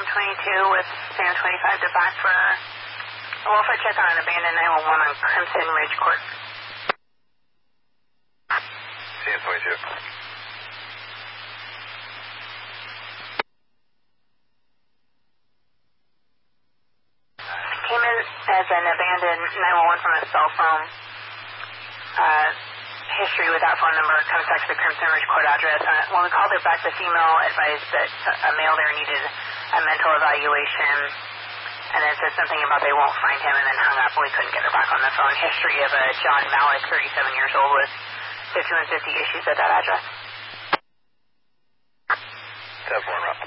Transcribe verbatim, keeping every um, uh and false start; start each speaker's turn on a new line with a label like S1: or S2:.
S1: Sam twenty-two with Sam twenty-five to back for a welfare check on an abandoned nine one one on Crimson Ridge Court.
S2: Sam twenty-two.
S1: Came in as an abandoned nine one one from a cell phone. Uh, history with that phone number comes back to the Crimson Ridge Court address. Uh, when we called her back, the female advised that a male there needed a mental evaluation, and then said something about they won't find him, and then hung up. We couldn't get her back on the phone. History of a John Malik, thirty-seven years old, with fifty-one fifty issues at that address.
S2: ten four,